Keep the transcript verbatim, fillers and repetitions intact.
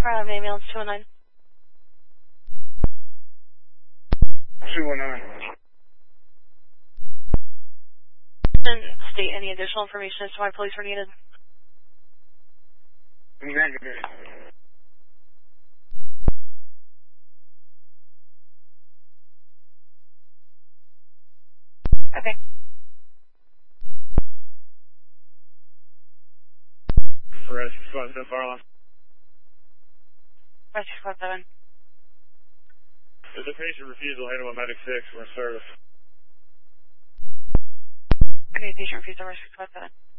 Private ambulance two one nine. two one nine. And state any additional information as to why police were needed. Negative. Okay. Rescue Squad seven, fire alarm. Rescue Squad seven. There's a patient refusal, handle by medic six, we're in service. Okay, patient refusal, Rescue Squad seven.